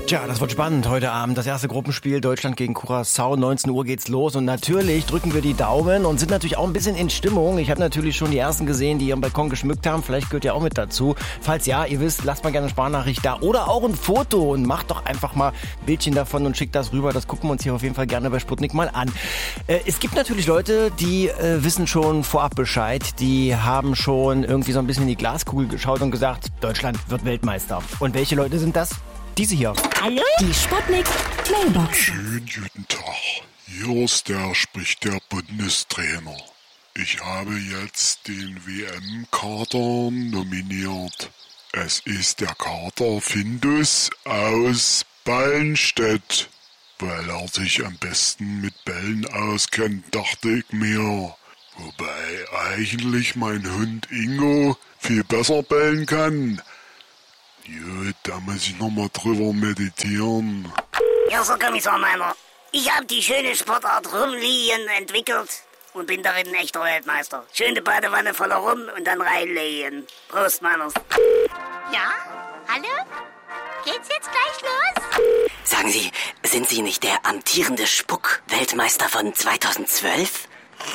Tja, das wird spannend heute Abend. Das erste Gruppenspiel Deutschland gegen Curaçao. 19 Uhr geht's los und natürlich drücken wir die Daumen und sind natürlich auch ein bisschen in Stimmung. Ich habe natürlich schon die ersten gesehen, die ihren Balkon geschmückt haben. Vielleicht gehört ihr auch mit dazu. Falls ja, ihr wisst, lasst mal gerne eine Sprachnachricht da oder auch ein Foto und macht doch einfach mal ein Bildchen davon und schickt das rüber. Das gucken wir uns hier auf jeden Fall gerne bei Sputnik mal an. Es gibt natürlich Leute, die wissen schon vorab Bescheid. Die haben schon irgendwie so ein bisschen in die Glaskugel geschaut und gesagt, Deutschland wird Weltmeister. Und welche Leute sind das? Diese hier. Hallo? Die Sputnik Mailbox. Schönen guten Tag. Hier ist spricht der Bundestrainer. Ich habe jetzt den WM-Kader nominiert. Es ist der Kader Findus aus Ballenstedt. Weil er sich am besten mit Bällen auskennt, dachte ich mir. Wobei eigentlich mein Hund Ingo viel besser bellen kann. Gut, da muss ich nochmal drüber meditieren. Ja, so Kommissar Meiner. Ich habe die schöne Sportart Rumliegen entwickelt und bin darin ein echter Weltmeister. Schöne Badewanne voller Rum und dann reinlegen. Prost, Meiners. Ja? Hallo? Geht's jetzt gleich los? Sagen Sie, sind Sie nicht der amtierende Spuck-Weltmeister von 2012?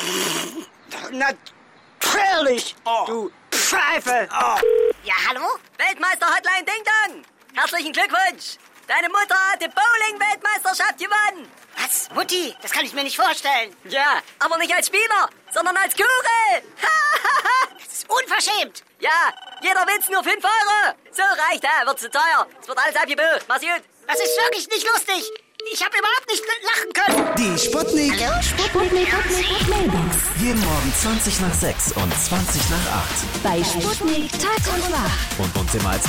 Natürlich, du Pfeife. Ja, hallo? Weltmeister-Hotline Ding Dong! Herzlichen Glückwunsch! Deine Mutter hat die Bowling-Weltmeisterschaft gewonnen! Was? Mutti? Das kann ich mir nicht vorstellen. Ja, aber nicht als Spieler, sondern als Kugel! Das ist unverschämt. Ja, jeder Witz nur 5 Euro! So reicht, wird zu teuer. Es wird alles abgebucht. Mach's gut! Das ist wirklich nicht lustig. Ich habe überhaupt nicht lachen können. Die Sputnik. Hallo? Sputnik Mailbox. Jeden Morgen 20 nach 6 und 20 nach 8. Bei Sputnik Tag und Nacht. Und uns immer als